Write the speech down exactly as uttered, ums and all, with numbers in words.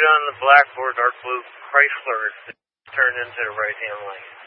on the blackboard, dark blue Chrysler is turned into the right-hand lane.